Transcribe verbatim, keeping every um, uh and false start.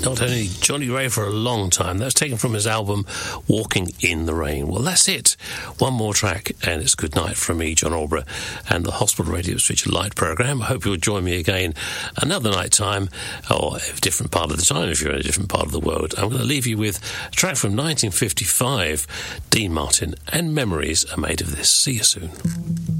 not only Johnny Ray for a long time. That's taken from his album Walking in the Rain. Well, that's it. One more track, and it's good night from me, John Alborough, and the Hospital Radio Switch Light programme. I hope you'll join me again another night time, or a different part of the time if you're in a different part of the world. I'm going to leave you with a track from nineteen fifty-five, Dean Martin, and Memories Are Made of This. See you soon.